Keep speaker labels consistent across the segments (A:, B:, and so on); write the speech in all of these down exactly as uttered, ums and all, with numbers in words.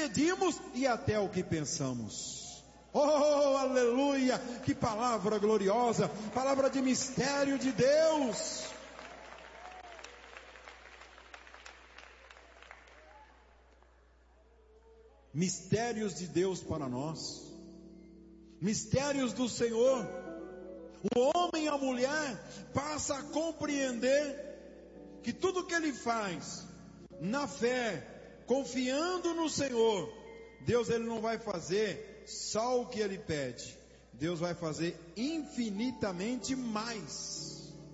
A: pedimos e até o que pensamos. Oh, aleluia! Que palavra gloriosa, palavra de mistério de Deus. Mistérios de Deus para nós, mistérios do Senhor. O homem e a mulher passa a compreender que tudo que ele faz na fé, confiando no Senhor, Deus ele não vai fazer só o que ele pede, Deus vai fazer infinitamente mais.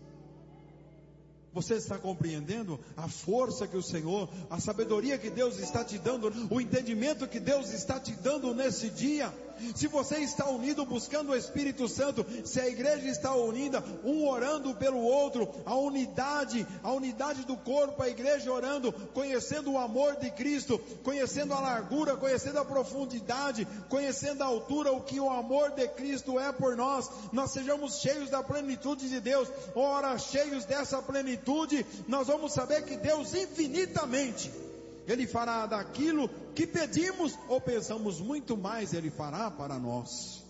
A: Você está compreendendo a força que o Senhor, a sabedoria que Deus está te dando, o entendimento que Deus está te dando nesse dia? Se você está unido buscando o Espírito Santo, se a igreja está unida, um orando pelo outro, a unidade, a unidade do corpo, a igreja orando, conhecendo o amor de Cristo, conhecendo a largura, conhecendo a profundidade, conhecendo a altura, o que o amor de Cristo é por nós, nós sejamos cheios da plenitude de Deus. Ora, cheios dessa plenitude, nós vamos saber que Deus infinitamente, Ele fará daquilo que pedimos ou pensamos muito mais, Ele fará para nós.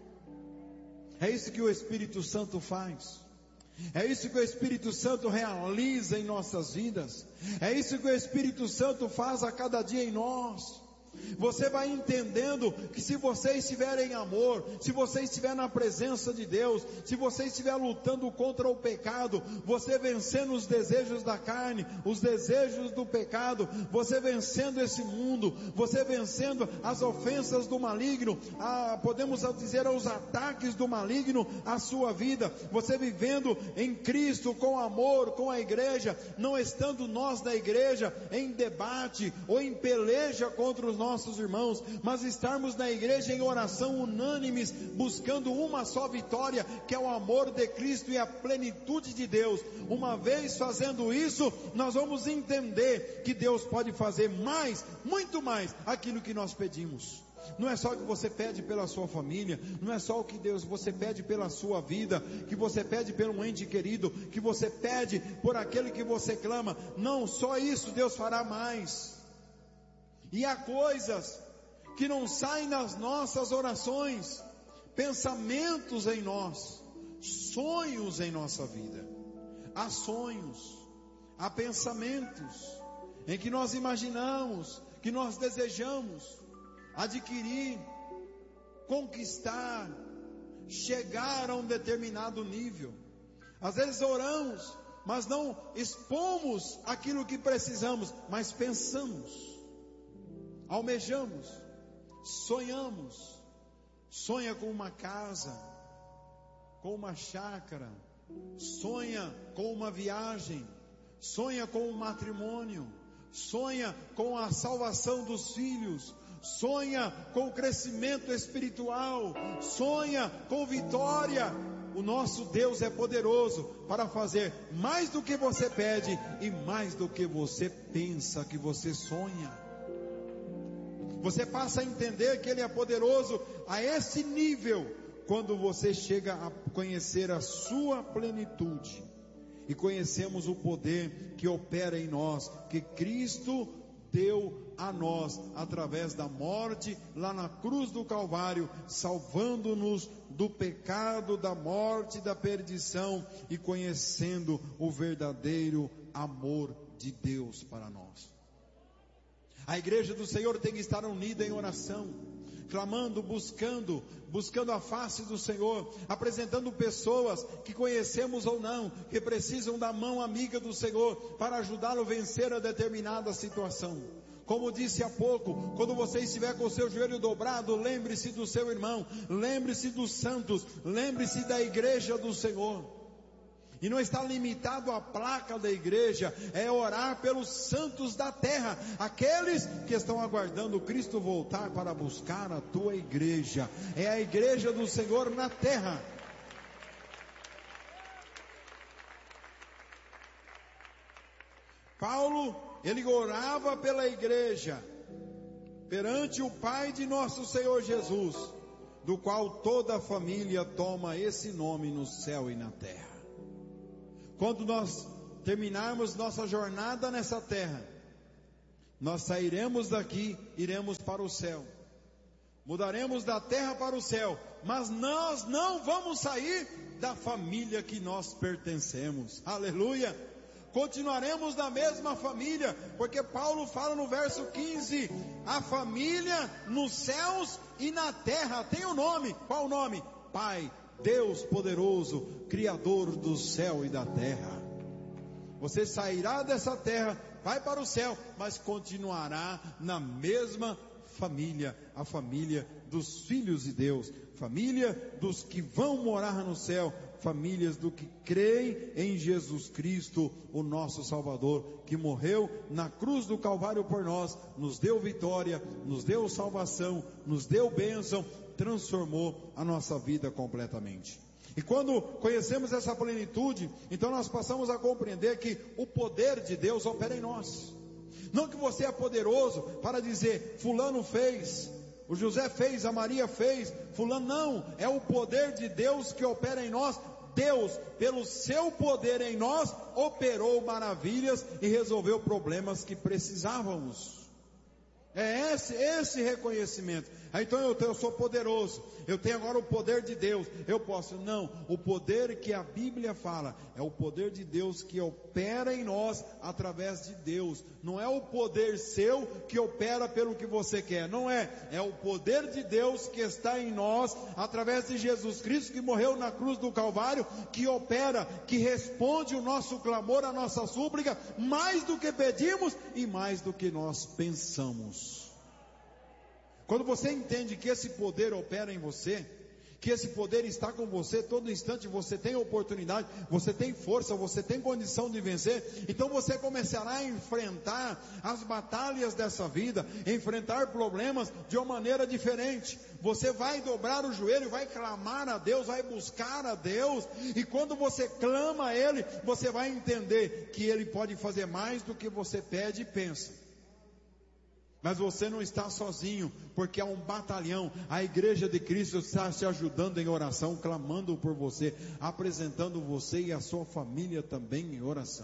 A: É isso que o Espírito Santo faz. É isso que o Espírito Santo realiza em nossas vidas. É isso que o Espírito Santo faz a cada dia em nós. Você vai entendendo que se você estiver em amor, se você estiver na presença de Deus, se você estiver lutando contra o pecado, você vencendo os desejos da carne, os desejos do pecado, você vencendo esse mundo, você vencendo as ofensas do maligno, a, podemos dizer os ataques do maligno à sua vida, você vivendo em Cristo com amor, com a igreja, não estando nós da igreja em debate ou em peleja contra os nossos irmãos, mas estarmos na igreja em oração unânimes, buscando uma só vitória, que é o amor de Cristo e a plenitude de Deus. Uma vez fazendo isso, nós vamos entender que Deus pode fazer mais, muito mais, aquilo que nós pedimos. Não é só o que você pede pela sua família, não é só o que Deus, você pede pela sua vida, que você pede pelo um ente querido, que você pede por aquele que você clama. Não, só isso Deus fará mais. E há coisas que não saem nas nossas orações, pensamentos em nós, sonhos em nossa vida. Há sonhos, há pensamentos em que nós imaginamos, que nós desejamos adquirir, conquistar, chegar a um determinado nível. Às vezes oramos, mas não expomos aquilo que precisamos, mas pensamos. Almejamos, sonhamos, sonha com uma casa, com uma chácara, sonha com uma viagem, sonha com um matrimônio, sonha com a salvação dos filhos, sonha com o crescimento espiritual, sonha com vitória. O nosso Deus é poderoso para fazer mais do que você pede e mais do que você pensa, que você sonha. Você passa a entender que Ele é poderoso a esse nível, quando você chega a conhecer a sua plenitude, e conhecemos o poder que opera em nós, que Cristo deu a nós, através da morte, lá na cruz do Calvário, salvando-nos do pecado, da morte, da perdição, e conhecendo o verdadeiro amor de Deus para nós. A igreja do Senhor tem que estar unida em oração, clamando, buscando, buscando a face do Senhor, apresentando pessoas que conhecemos ou não, que precisam da mão amiga do Senhor, para ajudá-lo a vencer a determinada situação. Como disse há pouco, quando você estiver com o seu joelho dobrado, lembre-se do seu irmão, lembre-se dos santos, lembre-se da igreja do Senhor. E não está limitado à placa da igreja, é orar pelos santos da terra, aqueles que estão aguardando Cristo voltar para buscar a tua igreja. É a igreja do Senhor na terra. Paulo, ele orava pela igreja, perante o Pai de nosso Senhor Jesus, do qual toda a família toma esse nome no céu e na terra. Quando nós terminarmos nossa jornada nessa terra, Nós sairemos daqui, iremos para o céu. Mudaremos da terra para o céu, mas nós não vamos sair da família que nós pertencemos. Aleluia! Continuaremos na mesma família, porque Paulo fala no verso quinze, a família nos céus e na terra tem o nome. Qual o nome? Pai, Deus poderoso, Criador do céu e da terra. Você sairá dessa terra, vai para o céu, mas continuará na mesma família, a família dos filhos de Deus, família dos que vão morar no céu, famílias do que creem em Jesus Cristo, o nosso Salvador, que morreu na cruz do Calvário por nós, nos deu vitória, nos deu salvação, nos deu bênção, transformou a nossa vida completamente. E quando conhecemos essa plenitude, então nós passamos a compreender que o poder de Deus opera em nós. Não que você é poderoso para dizer, fulano fez, o José fez, a Maria fez, fulano não, é o poder de Deus que opera em nós. Deus, pelo seu poder em nós, operou maravilhas e resolveu problemas que precisávamos. É esse, esse reconhecimento. Ah, então eu, eu sou poderoso, eu tenho agora o poder de Deus, eu posso. Não, o poder que a Bíblia fala é o poder de Deus que opera em nós através de Deus. Não é o poder seu que opera pelo que você quer, não é. É o poder de Deus que está em nós através de Jesus Cristo, que morreu na cruz do Calvário, que opera, que responde o nosso clamor, a nossa súplica, mais do que pedimos e mais do que nós pensamos. Quando você entende que esse poder opera em você, que esse poder está com você todo instante, você tem oportunidade, você tem força, você tem condição de vencer, então você começará a enfrentar as batalhas dessa vida, enfrentar problemas de uma maneira diferente. Você vai dobrar o joelho, vai clamar a Deus, vai buscar a Deus, e quando você clama a Ele, você vai entender que Ele pode fazer mais do que você pede e pensa. Mas você não está sozinho, porque há um batalhão, a igreja de Cristo está te ajudando em oração, clamando por você, apresentando você e a sua família também em oração.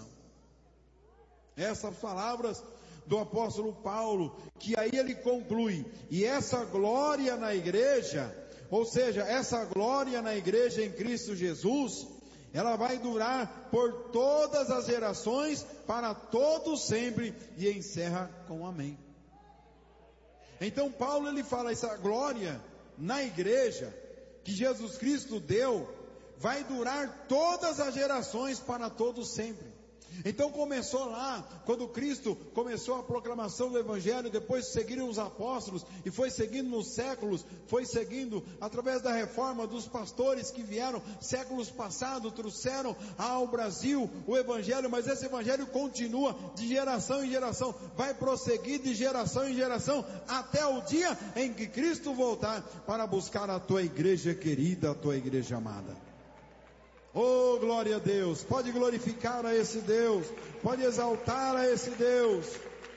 A: Essas palavras do apóstolo Paulo, que aí ele conclui, e essa glória na igreja, ou seja, essa glória na igreja em Cristo Jesus, ela vai durar por todas as gerações, para todos sempre, e encerra com amém. Então Paulo ele fala, essa glória na igreja que Jesus Cristo deu, vai durar todas as gerações para todos sempre. Então começou lá, quando Cristo começou a proclamação do Evangelho, depois seguiram os apóstolos, e foi seguindo nos séculos, foi seguindo através da reforma dos pastores que vieram séculos passados, trouxeram ao Brasil o Evangelho, mas esse Evangelho continua de geração em geração, vai prosseguir de geração em geração, até o dia em que Cristo voltar para buscar a tua igreja querida, a tua igreja amada. Oh, glória a Deus, pode glorificar a esse Deus, pode exaltar a esse Deus.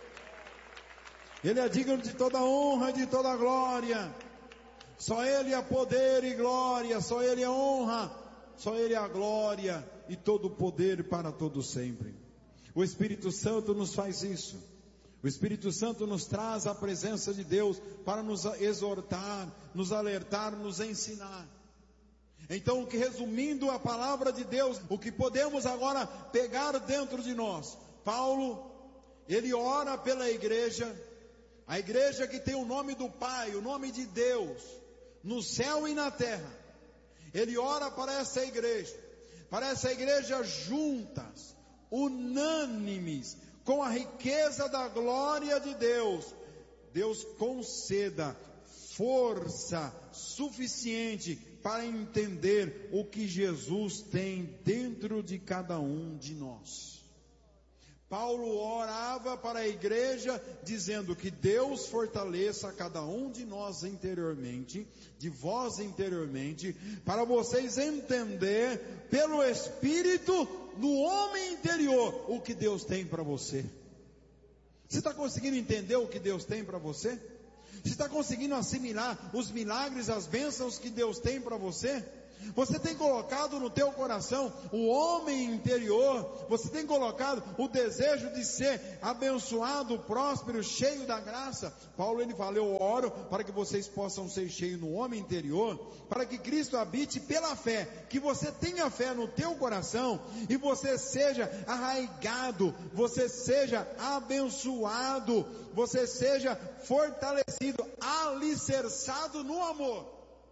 A: Ele é digno de toda honra, de toda glória. Só Ele é poder e glória, só Ele é honra, só Ele é a glória e todo o poder para todo sempre. O Espírito Santo nos faz isso. O Espírito Santo nos traz a presença de Deus para nos exortar, nos alertar, nos ensinar. Então, que resumindo a palavra de Deus, o que podemos agora pegar dentro de nós, Paulo, ele ora pela igreja, a igreja que tem o nome do Pai, o nome de Deus, no céu e na terra. Ele ora para essa igreja, para essa igreja juntas, unânimes, com a riqueza da glória de Deus. Deus conceda força suficiente para entender o que Jesus tem dentro de cada um de nós. Paulo orava para a igreja dizendo que Deus fortaleça cada um de nós interiormente, de vós interiormente, para vocês entender pelo Espírito no homem interior o que Deus tem para você. Você está conseguindo entender o que Deus tem para você? Você está conseguindo assimilar os milagres, as bênçãos que Deus tem para você? Você tem colocado no teu coração o homem interior. Você tem colocado o desejo de ser abençoado, próspero, cheio da graça. Paulo ele fala: eu oro para que vocês possam ser cheios no homem interior, para que Cristo habite pela fé, que você tenha fé no teu coração e você seja arraigado, você seja abençoado, você seja fortalecido, alicerçado no amor.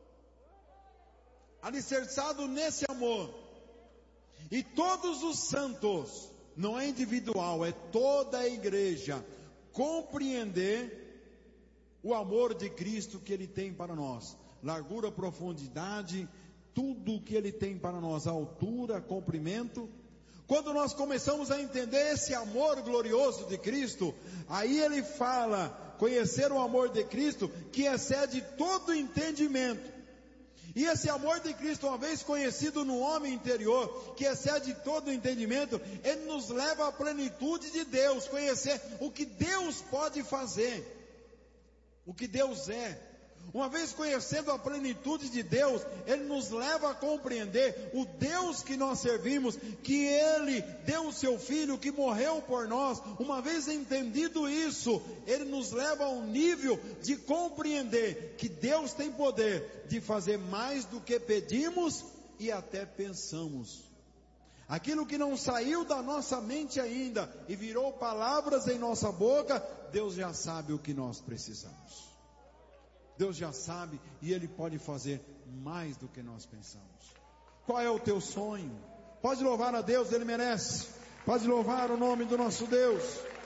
A: Alicerçado nesse amor. E todos os santos, não é individual, é toda a igreja, compreender o amor de Cristo que Ele tem para nós. Largura, profundidade, tudo que Ele tem para nós, altura, comprimento. Quando nós começamos a entender esse amor glorioso de Cristo, aí Ele fala, conhecer o amor de Cristo, que excede todo entendimento. E esse amor de Cristo, uma vez conhecido no homem interior, que excede todo o entendimento, ele nos leva à plenitude de Deus, conhecer o que Deus pode fazer, o que Deus é. Uma vez conhecendo a plenitude de Deus, Ele nos leva a compreender o Deus que nós servimos, que Ele deu o Seu Filho, que morreu por nós. Uma vez entendido isso, Ele nos leva a um nível de compreender que Deus tem poder de fazer mais do que pedimos e até pensamos. Aquilo que não saiu da nossa mente ainda e virou palavras em nossa boca, Deus já sabe o que nós precisamos. Deus já sabe e Ele pode fazer mais do que nós pensamos. Qual é o teu sonho? Pode louvar a Deus, Ele merece. Pode louvar o nome do nosso Deus.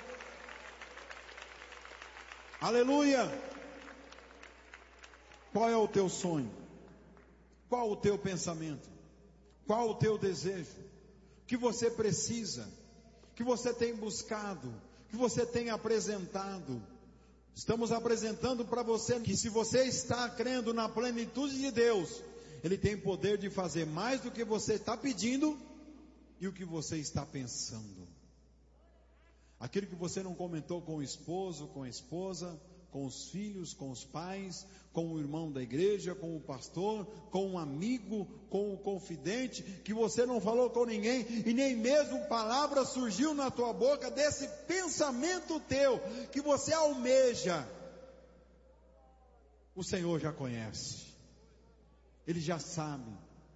A: Aleluia! Qual é o teu sonho? Qual o teu pensamento? Qual o teu desejo? O que você precisa? O que você tem buscado? O que você tem apresentado? Estamos apresentando para você que se você está crendo na plenitude de Deus, Ele tem poder de fazer mais do que você está pedindo e o que você está pensando. Aquilo que você não comentou com o esposo, com a esposa, com os filhos, com os pais, com o irmão da igreja, com o pastor, com um amigo, com o confidente, que você não falou com ninguém e nem mesmo palavra surgiu na tua boca desse pensamento teu que você almeja. O Senhor já conhece, Ele já sabe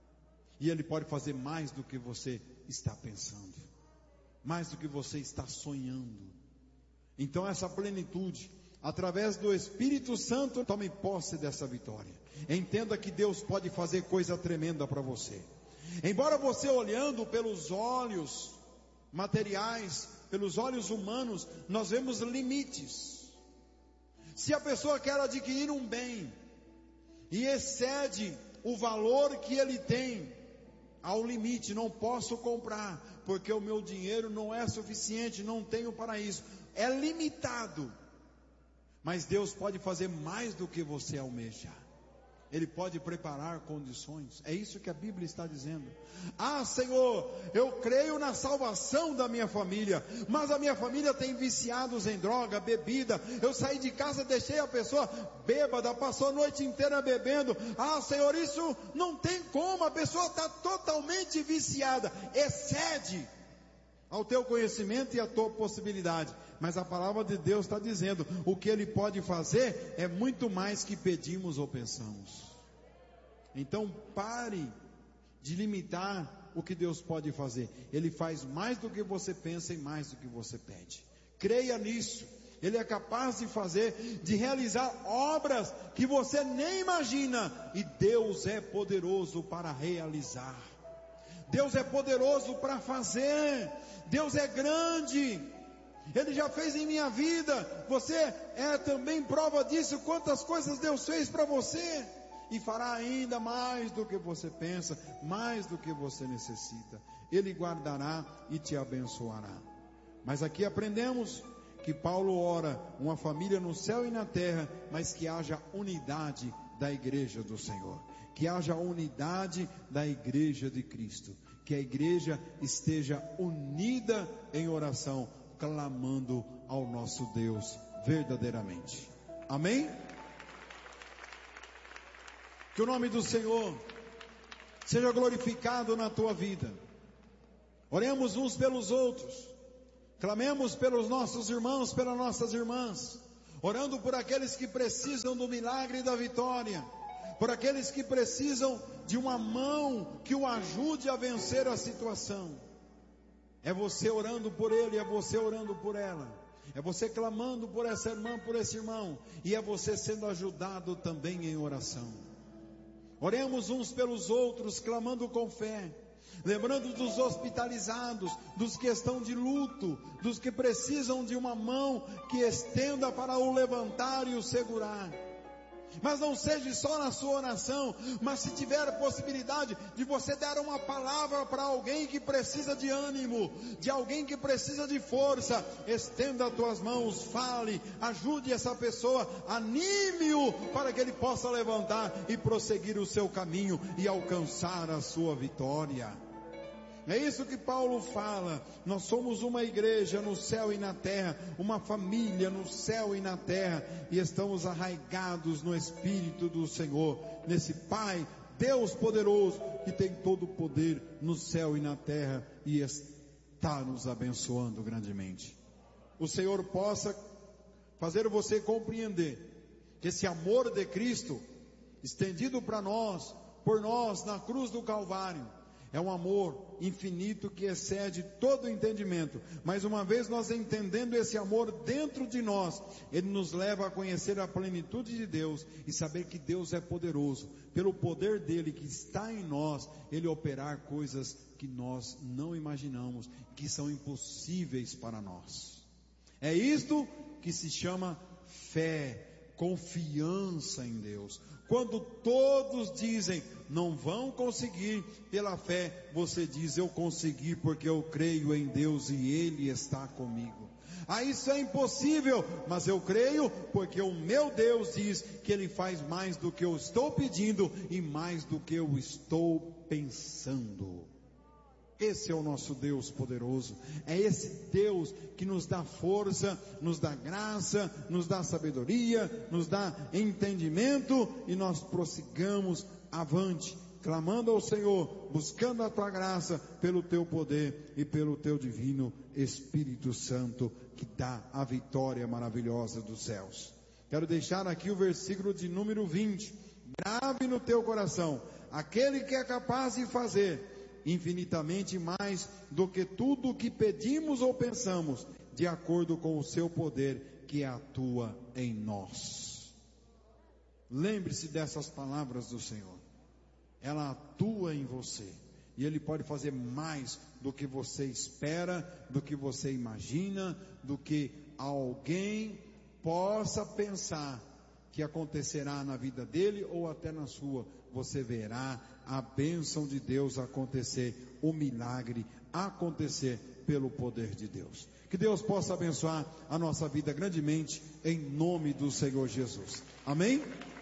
A: e Ele pode fazer mais do que você está pensando, mais do que você está sonhando. Então essa plenitude, através do Espírito Santo, tome posse dessa vitória. Entenda que Deus pode fazer coisa tremenda para você. Embora você olhando pelos olhos materiais, pelos olhos humanos, nós vemos limites. Se a pessoa quer adquirir um bem e excede o valor que ele tem, ao limite, não posso comprar, porque o meu dinheiro não é suficiente, não tenho para isso. É limitado. Mas Deus pode fazer mais do que você almeja. Ele pode preparar condições. É isso que a Bíblia está dizendo. Ah, Senhor, eu creio na salvação da minha família, mas a minha família tem viciados em droga, bebida. Eu saí de casa, deixei a pessoa bêbada, passou a noite inteira bebendo. Ah, Senhor, isso não tem como. A pessoa está totalmente viciada. Excede ao teu conhecimento e à tua possibilidade. Mas a palavra de Deus está dizendo, o que Ele pode fazer é muito mais que pedimos ou pensamos. Então pare de limitar o que Deus pode fazer. Ele faz mais do que você pensa e mais do que você pede. Creia nisso. Ele é capaz de fazer, de realizar obras que você nem imagina. E Deus é poderoso para realizar. Deus é poderoso para fazer. Deus é grande. Ele já fez em minha vida. Você é também prova disso. Quantas coisas Deus fez para você. E fará ainda mais do que você pensa, mais do que você necessita. Ele guardará e te abençoará. Mas aqui aprendemos que Paulo ora uma família no céu e na terra, mas que haja unidade da igreja do Senhor. Que haja unidade da igreja de Cristo. Que a igreja esteja unida em oração, clamando ao nosso Deus verdadeiramente. Amém? Que o nome do Senhor seja glorificado na tua vida. Oremos uns pelos outros, clamemos pelos nossos irmãos, pelas nossas irmãs, orando por aqueles que precisam do milagre e da vitória, por aqueles que precisam de uma mão que o ajude a vencer a situação. É você orando por ele, é você orando por ela, é você clamando por essa irmã, por esse irmão, e é você sendo ajudado também em oração. Oremos uns pelos outros, clamando com fé, lembrando dos hospitalizados, dos que estão de luto, dos que precisam de uma mão que estenda para o levantar e o segurar. Mas não seja só na sua oração, mas se tiver a possibilidade de você dar uma palavra para alguém que precisa de ânimo, de alguém que precisa de força, estenda as tuas mãos, fale, ajude essa pessoa, anime-o para que ele possa levantar e prosseguir o seu caminho e alcançar a sua vitória. É isso que Paulo fala. Nós somos uma igreja no céu e na terra, uma família no céu e na terra, e estamos arraigados no Espírito do Senhor, nesse Pai, Deus poderoso, que tem todo o poder no céu e na terra, e está nos abençoando grandemente. O Senhor possa fazer você compreender que esse amor de Cristo, estendido para nós, por nós, na cruz do Calvário, é um amor infinito que excede todo o entendimento. Mas uma vez nós entendendo esse amor dentro de nós, ele nos leva a conhecer a plenitude de Deus e saber que Deus é poderoso, pelo poder dele que está em nós, ele operar coisas que nós não imaginamos, que são impossíveis para nós. É isto que se chama fé, confiança em Deus. Quando todos dizem, não vão conseguir, pela fé, você diz, eu consegui porque eu creio em Deus e Ele está comigo. Ah, isso é impossível, mas eu creio porque o meu Deus diz que Ele faz mais do que eu estou pedindo e mais do que eu estou pensando. Esse é o nosso Deus poderoso, é esse Deus que nos dá força, nos dá graça, nos dá sabedoria, nos dá entendimento, e nós prossigamos avante, clamando ao Senhor, buscando a tua graça, pelo teu poder e pelo teu divino Espírito Santo, que dá a vitória maravilhosa dos céus. Quero deixar aqui o versículo de número vinte, grave no teu coração, aquele que é capaz de fazer infinitamente mais do que tudo o que pedimos ou pensamos, de acordo com o seu poder que atua em nós. Lembre-se dessas palavras do Senhor. Ela atua em você, e Ele pode fazer mais do que você espera, do que você imagina, do que alguém possa pensar que acontecerá na vida dele ou até na sua. Você verá a bênção de Deus acontecer, o milagre acontecer pelo poder de Deus. Que Deus possa abençoar a nossa vida grandemente, em nome do Senhor Jesus. Amém?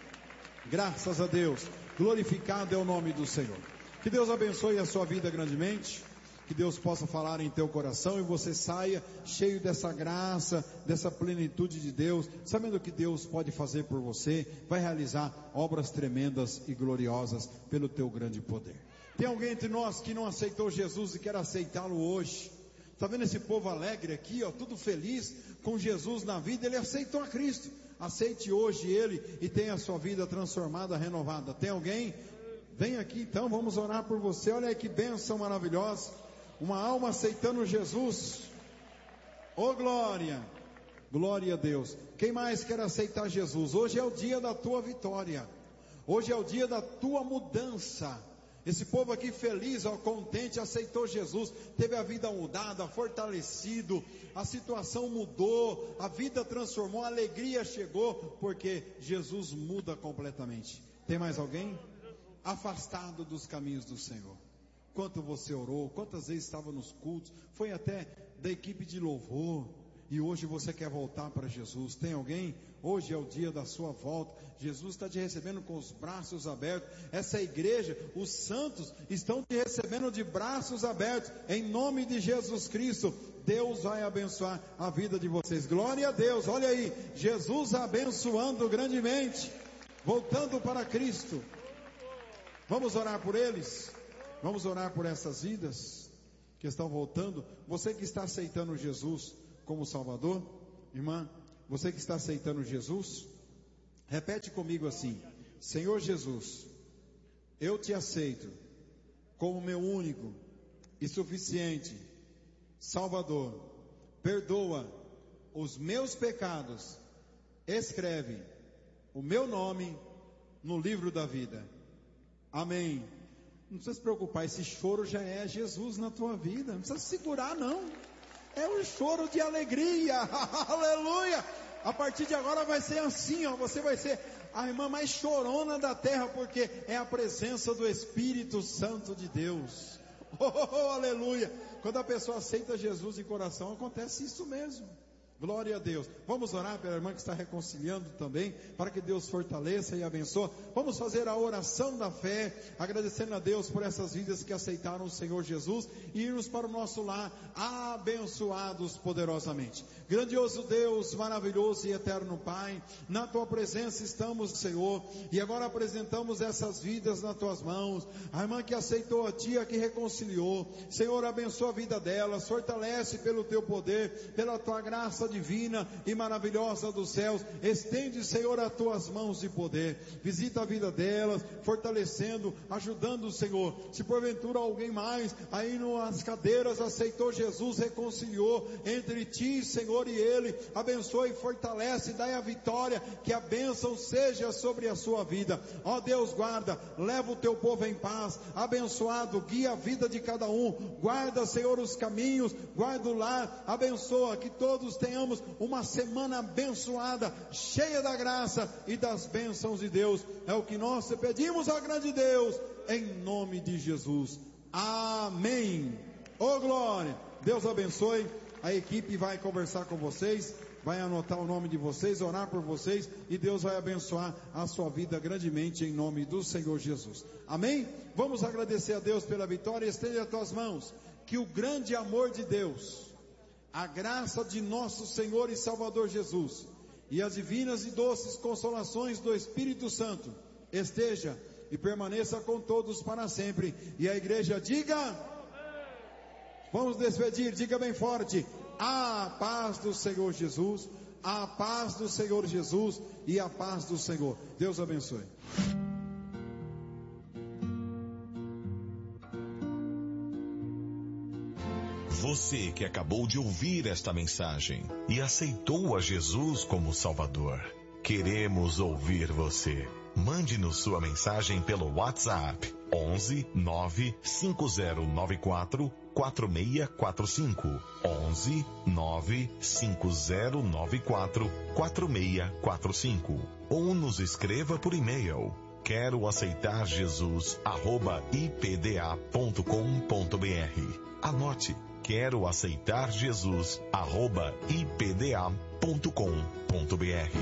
A: Graças a Deus, glorificado é o nome do Senhor. Que Deus abençoe a sua vida grandemente, que Deus possa falar em teu coração e você saia cheio dessa graça, dessa plenitude de Deus, sabendo que Deus pode fazer por você, vai realizar obras tremendas e gloriosas pelo teu grande poder. Tem alguém entre nós que não aceitou Jesus e quer aceitá-lo hoje? Está vendo esse povo alegre aqui, ó, tudo feliz com Jesus na vida? Ele aceitou a Cristo. Aceite hoje Ele e tenha a sua vida transformada, renovada. Tem alguém? Vem aqui então, vamos orar por você. Olha aí que bênção maravilhosa. Uma alma aceitando Jesus. Oh glória, glória a Deus. Quem mais quer aceitar Jesus? Hoje é o dia da tua vitória. Hoje é o dia da tua mudança. Esse povo aqui feliz, ó, contente, aceitou Jesus, teve a vida mudada, fortalecido, a situação mudou, a vida transformou, a alegria chegou, porque Jesus muda completamente. Tem mais alguém? Afastado dos caminhos do Senhor. Quanto você orou, quantas vezes estava nos cultos, foi até da equipe de louvor, e hoje você quer voltar para Jesus. Tem alguém? Hoje é o dia da sua volta. Jesus está te recebendo com os braços abertos. Essa igreja, os santos estão te recebendo de braços abertos, em nome de Jesus Cristo. Deus vai abençoar a vida de vocês. Glória a Deus, olha aí, Jesus abençoando grandemente, voltando para Cristo. Vamos orar por eles? Vamos orar por essas vidas que estão voltando. Você que está aceitando Jesus como Salvador, irmã, você que está aceitando Jesus, repete comigo assim: Senhor Jesus, eu te aceito como meu único e suficiente Salvador. Perdoa os meus pecados, escreve o meu nome no livro da vida. Amém. Não precisa se preocupar, esse choro já é Jesus na tua vida, não precisa segurar não, é um choro de alegria, aleluia. A partir de agora vai ser assim, ó, você vai ser a irmã mais chorona da terra, porque é a presença do Espírito Santo de Deus. Oh, oh, oh, aleluia. Quando a pessoa aceita Jesus de coração, acontece isso mesmo. Glória a Deus. Vamos orar pela irmã que está reconciliando também, para que Deus fortaleça e abençoe. Vamos fazer a oração da fé, agradecendo a Deus por essas vidas que aceitaram o Senhor Jesus e irmos para o nosso lar abençoados poderosamente. Grandioso Deus, maravilhoso e eterno Pai, na tua presença estamos, Senhor, e agora apresentamos essas vidas nas tuas mãos. A irmã que aceitou a ti, a que reconciliou, Senhor, abençoa a vida delas, fortalece pelo teu poder, pela tua graça divina e maravilhosa dos céus. Estende, Senhor, as tuas mãos de poder, visita a vida delas, fortalecendo, ajudando, Senhor. Se porventura alguém mais aí nas cadeiras aceitou Jesus, reconciliou entre ti, Senhor, e ele, abençoe e fortalece, dai a vitória, que a bênção seja sobre a sua vida. Ó Deus, guarda, leva o teu povo em paz, abençoado, guia a vida de cada um, guarda, Senhor, os caminhos, guarda o lar, abençoa, que todos tenhamos uma semana abençoada, cheia da graça e das bênçãos de Deus. É o que nós te pedimos ao grande Deus, em nome de Jesus. Amém. Oh glória. Deus abençoe. A equipe vai conversar com vocês, vai anotar o nome de vocês, orar por vocês, e Deus vai abençoar a sua vida grandemente em nome do Senhor Jesus. Amém? Vamos agradecer a Deus pela vitória. Estende as tuas mãos, que o grande amor de Deus, a graça de nosso Senhor e Salvador Jesus e as divinas e doces consolações do Espírito Santo esteja e permaneça com todos para sempre. E a igreja diga: vamos despedir, diga bem forte: a paz do Senhor Jesus, a paz do Senhor Jesus e a paz do Senhor. Deus abençoe.
B: Você que acabou de ouvir esta mensagem e aceitou a Jesus como Salvador, queremos ouvir você. Mande-nos sua mensagem pelo WhatsApp onze nove cinco zero nove quatro quatro seis quatro cinco, onze nove cinco zero nove quatro quatro seis quatro cinco, ou nos escreva por e-mail quero aceitar Jesus arroba i p d a ponto com ponto b r. Anote: quero aceitar Jesus arroba i p d a ponto com ponto b r.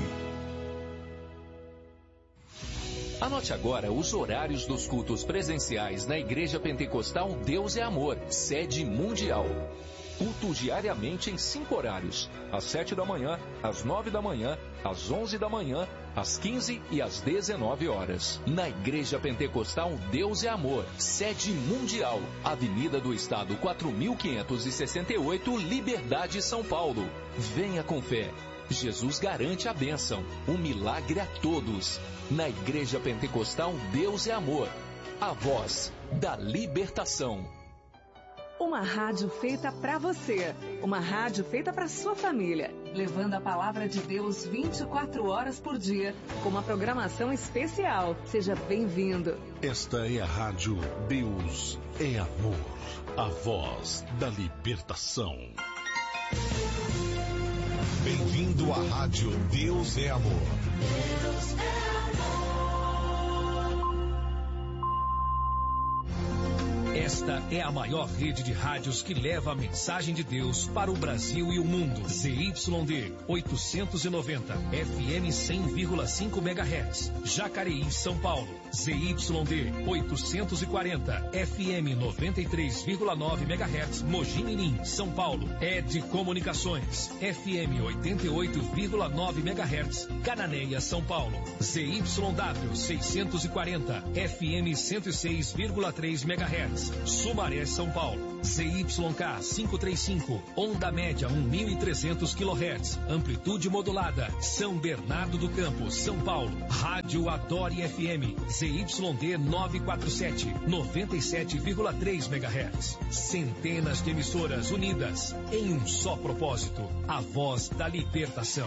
C: Anote agora os horários dos cultos presenciais na Igreja Pentecostal Deus é Amor, sede mundial. Culto diariamente em cinco horários: às sete da manhã, às nove da manhã, às onze da manhã, às quinze e às dezenove horas. Na Igreja Pentecostal Deus é Amor, sede mundial, Avenida do Estado quatro mil quinhentos e sessenta e oito, Liberdade, São Paulo. Venha com fé. Jesus garante a bênção, o milagre a todos. Na Igreja Pentecostal Deus é Amor, a voz da libertação.
D: Uma rádio feita para você, uma rádio feita para sua família, levando a palavra de Deus vinte e quatro horas por dia, com uma programação especial. Seja bem-vindo.
E: Esta é a rádio Deus é Amor, a voz da libertação.
B: Bem-vindo à rádio Deus é Amor.
F: Deus é amor.
G: Esta é a maior rede de rádios que leva a mensagem de Deus para o Brasil e o mundo. Z Y D oitocentos e noventa, F M cem vírgula cinco megahertz, Jacareí, São Paulo. Z Y D oitocentos e quarenta, F M noventa e três vírgula nove megahertz, Mogi Mirim, São Paulo. Ed Comunicações, F M oitenta e oito vírgula nove megahertz, Cananéia, São Paulo. Z Y W seiscentos e quarenta, F M cento e seis vírgula três megahertz, Sumaré, São Paulo. Z Y K quinhentos e trinta e cinco, onda média um mil e trezentos quilohertz, amplitude modulada, São Bernardo do Campo, São Paulo. Rádio Adore F M, Z Y D novecentos e quarenta e sete, noventa e sete vírgula três megahertz. Centenas de emissoras unidas em um só propósito, a voz da libertação.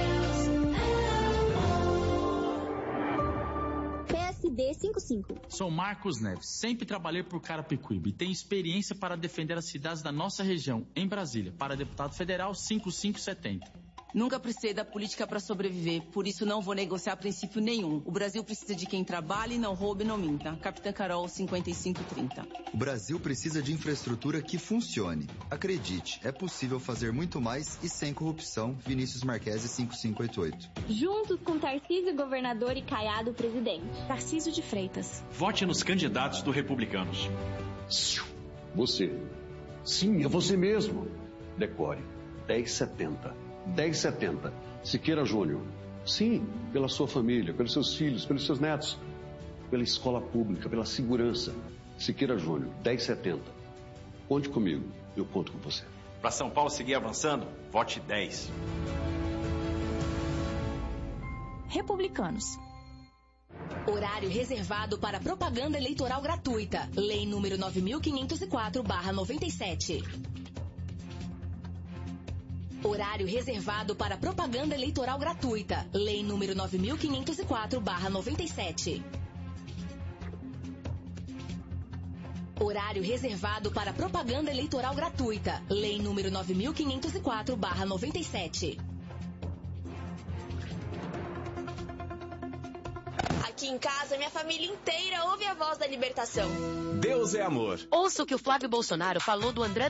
H: P S D cinquenta e cinco.
I: Sou Marcos Neves, sempre trabalhei por Carapicuíba e tenho experiência para defender as cidades da nossa região, em Brasília, para deputado federal cinquenta e cinco setenta.
J: Nunca precisei da política para sobreviver, por isso não vou negociar princípio nenhum. O Brasil precisa de quem trabalhe, não roube, não minta. Capitã Carol cinquenta e cinco trinta.
K: O Brasil precisa de infraestrutura que funcione. Acredite, é possível fazer muito mais e sem corrupção. Vinícius Marquesi cinquenta e cinco oitenta e oito.
H: Juntos com Tarcísio governador e Caiado presidente. Tarcísio de Freitas.
L: Vote nos candidatos do Republicanos.
M: Você. Sim, é você mesmo. Decore. dez setenta. dez setenta. Siqueira Júnior. Sim, pela sua família, pelos seus filhos, pelos seus netos, pela escola pública, pela segurança. Siqueira Júnior, dez setenta. Conte comigo, eu conto com você.
L: Para São Paulo seguir avançando, vote dez.
H: Republicanos.
N: Horário reservado para propaganda eleitoral gratuita. Lei número nove mil quinhentos e quatro barra noventa e sete. Horário reservado para propaganda eleitoral gratuita. Lei número nove mil quinhentos e quatro barra noventa e sete. Horário reservado para propaganda eleitoral gratuita. Lei número nove mil quinhentos e quatro barra noventa e sete.
O: Aqui em casa, minha família inteira ouve a voz da libertação.
C: Deus é amor.
P: Ouça o que o Flávio Bolsonaro falou do André